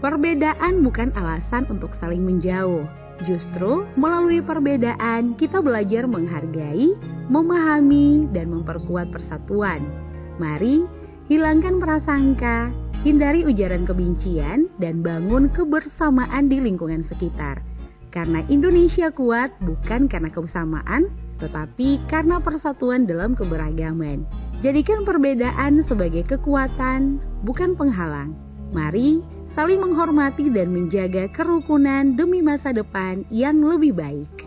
Perbedaan bukan alasan untuk saling menjauh. Justru melalui perbedaan kita belajar menghargai, memahami, dan memperkuat persatuan. Mari hilangkan prasangka, hindari ujaran kebencian, dan bangun kebersamaan di lingkungan sekitar. Karena Indonesia kuat bukan karena kebersamaan, tetapi karena persatuan dalam keberagaman. Jadikan perbedaan sebagai kekuatan, bukan penghalang. Mari saling menghormati dan menjaga kerukunan demi masa depan yang lebih baik.